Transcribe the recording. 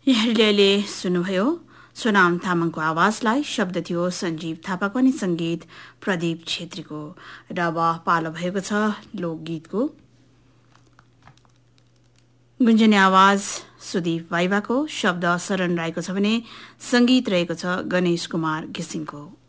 यहाँहरूले अहिले सुन्नुभयो सोनाम तामाङको आवाजलाई। शब्द थियो सञ्जीव थापाको अनि संगीत प्रदीप छेत्रीको। र अब पालो भएको छ लोकगीतको। गुन्जने आवाज सुदीप वाइवाको, शब्द शरण राईको छ भने संगीत रहेको छ गणेश कुमार घिसिङको।